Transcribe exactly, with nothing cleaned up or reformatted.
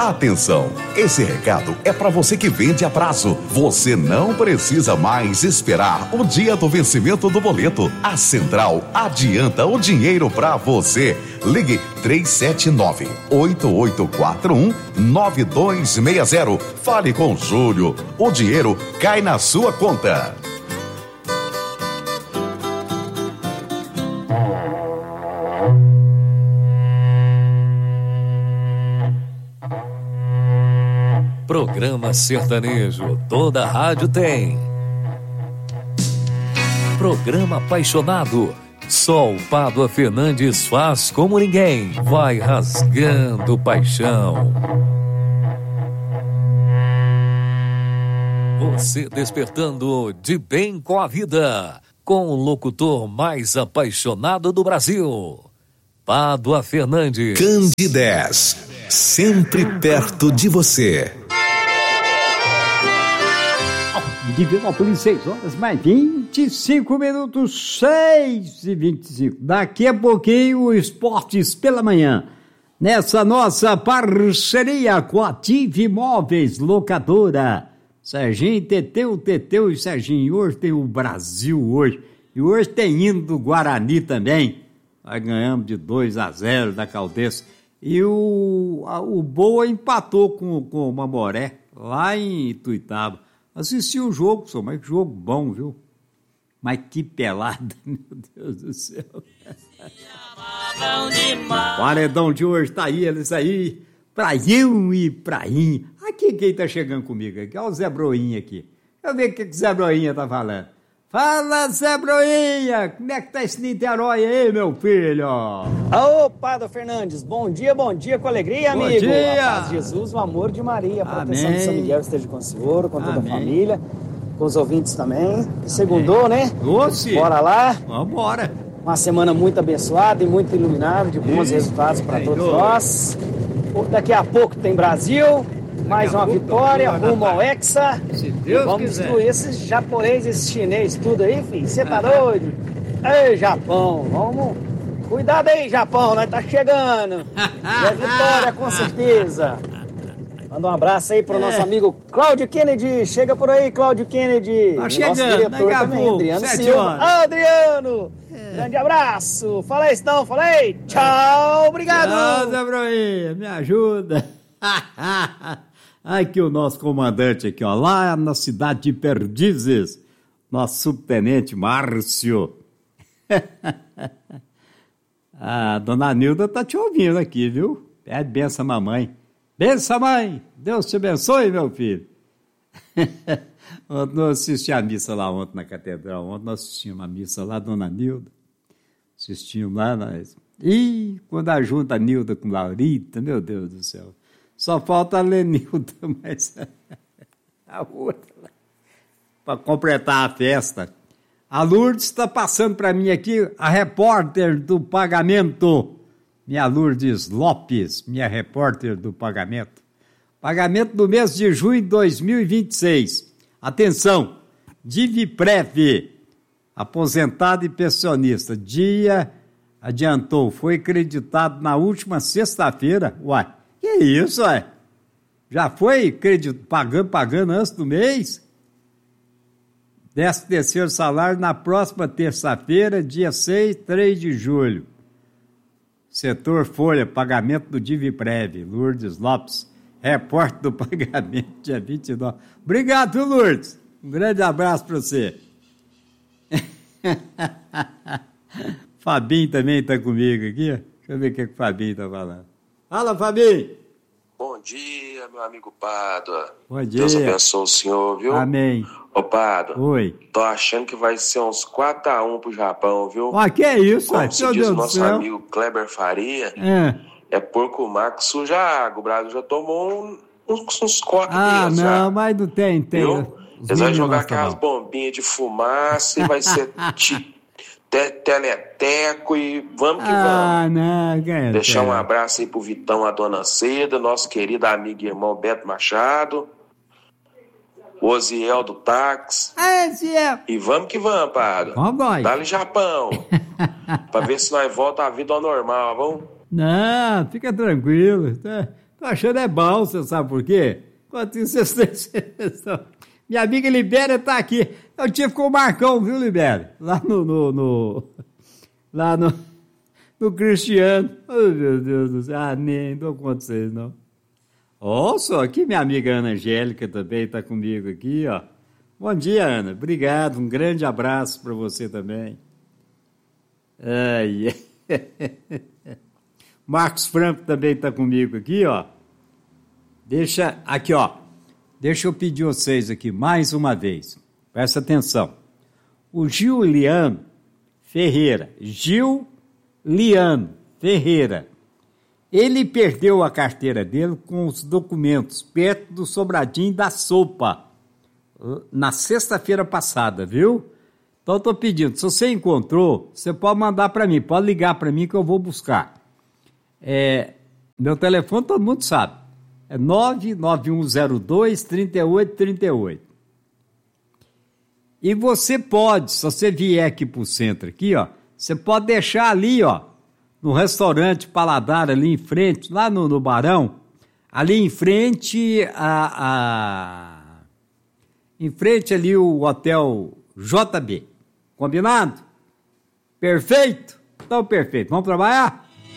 Atenção, esse recado é para você que vende a prazo. Você não precisa mais esperar o dia do vencimento do boleto. A Central adianta o dinheiro para você. Ligue três sete nove, oito oito quatro um, nove dois seis zero. Fale com Júlio. O dinheiro cai na sua conta. Programa sertanejo, toda rádio tem. Programa apaixonado, só o Pádua Fernandes faz como ninguém. Vai rasgando paixão. Você despertando de bem com a vida, com o locutor mais apaixonado do Brasil, Pádua Fernandes. Candidez, sempre perto de você. Divinópolis, seis horas mais vinte e cinco minutos, seis e vinte e cinco. Daqui a pouquinho, o Esportes pela Manhã. Nessa nossa parceria com a Ativa Imóveis Locadora. Serginho, Teteu, Teteu e Serginho. Hoje tem o Brasil hoje. E hoje tem hino do Guarani também. Nós ganhamos de dois a zero da Caldense. E o, a, o Boa empatou com, com o Mamoré, lá em Ituiutaba. Assisti o jogo, só, mas que jogo bom, viu? Mas que pelada, meu Deus do céu. O paredão de hoje tá aí, eles aí, praião e prainha. Aqui quem tá chegando comigo aqui, olha o Zé Broinha aqui. Deixa eu ver o que o Zé Broinha tá falando. Fala, Zé Broinha, como é que tá esse Niterói aí, meu filho? Ô, Pádua Fernandes, bom dia, bom dia com alegria, amigo. Bom dia. A paz de Jesus, o amor de Maria, a proteção Amém. de São Miguel esteja com o senhor, com toda Amém. a família, com os ouvintes também. Segundou, né? Doce. Bora lá. Vambora. Uma semana muito abençoada e muito iluminada, de bons Isso. resultados para Senhor. todos nós. Daqui a pouco tem Brasil, mais a uma pouco vitória tem rumo ao Hexa. Se Deus Vamos quiser. destruir esses japoneses, esses chineses, tudo aí, filho. Você tá doido? Ei, Japão, vamos. Cuidado aí, Japão, nós tá chegando. E a vitória, com certeza. Manda um abraço aí pro É. nosso amigo Cláudio Kennedy. Chega por aí, Cláudio Kennedy. Tá Nosso chegando, diretor daqui a também, pouco, Adriano sete Silva. horas. Ah, Adriano! Grande abraço. Fala isso não, fala aí. Tchau, obrigado. Tchau, Zé Broinha, me ajuda. Aqui o nosso comandante aqui, ó, lá na cidade de Perdizes, nosso subtenente Márcio. A dona Nilda tá te ouvindo aqui, viu? Pede benção, mamãe. Benção, mãe. Deus te abençoe, meu filho. Ontem nós assistimos a missa lá ontem na catedral. Ontem nós assistimos a missa lá, dona Nilda. Assistimos lá, nós. Ih, quando a junta a Nilda com Laurita, meu Deus do céu. Só falta a Lenilda, mas a outra, para completar a festa. A Lourdes está passando para mim aqui, a repórter do pagamento. Minha Lourdes Lopes, minha repórter do pagamento. Pagamento do mês de junho de dois mil e vinte e seis. Atenção, Diviprev, aposentado e pensionista. Dia adiantou, foi creditado na última sexta-feira. Uai, que isso, ué? Já foi credit... pagando, pagando antes do mês? Décimo terceiro salário na próxima terça-feira, dia seis, três de julho. Setor Folha, pagamento do Diviprev. Lourdes Lopes, repórter do pagamento, dia vinte e nove. Obrigado, Lourdes. Um grande abraço para você. Fabinho também está comigo aqui. Deixa eu ver o que, que o Fabinho está falando. Fala, Fabinho. Bom dia, meu amigo Pádua. Bom dia. Deus abençoe o senhor, viu? Amém. Ô, Pádua. Oi. Tô achando que vai ser uns quatro a um pro Japão, viu? Ó, que é isso, Como ué? se Meu diz Deus o do nosso céu. amigo Kleber Faria, É. é porco maco suja água. O Brasil já tomou um, uns, uns cortes Ah, deles, não, já. mas não tem, tem. Viu? Os Eles vão meninos jogar gostam, aquelas não. bombinhas de fumaça e vai ser ti- te- teleteco e vamos que vamos. Ah, não, ganha. Deixar um abraço aí pro Vitão, a Dona Seda, nosso querido amigo e irmão Beto Machado, o Oziel do táxi. Ah, esse é. E vamos que vamos, Pádua. Vamos, boy. Dá-lhe Japão. Pra ver se nós volta à vida ao normal, vamos? Não, fica tranquilo. Tá, tô achando é bom, você sabe por quê? Enquanto isso, vocês... Minha amiga Libéria tá aqui. Eu tive com o Marcão, viu, Libéria? Lá no... no, no lá no... no Cristiano. Oh, meu Deus do céu. Ah, nem dou conta de vocês, não. Ó, só aqui minha amiga Ana Angélica também tá comigo aqui, ó. Bom dia, Ana. Obrigado. Um grande abraço para você também. Ai, Marcos Franco também tá comigo aqui, ó. Deixa... Aqui, ó. Deixa eu pedir a vocês aqui mais uma vez. Presta atenção. O Giuliano Ferreira. Giuliano Ferreira. Ele perdeu a carteira dele com os documentos perto do Sobradinho da Sopa. Na sexta-feira passada, viu? Então eu tô pedindo. Se você encontrou, você pode mandar para mim. Pode ligar para mim que eu vou buscar. É, meu telefone todo mundo sabe. É nove nove um zero dois, três oito três oito. E você pode, se você vier aqui pro centro, aqui, ó, você pode deixar ali, ó, no restaurante Paladar, ali em frente, lá no, no Barão, ali em frente a, a... em frente ali o Hotel J B. Combinado? Perfeito? Então, perfeito. Vamos trabalhar?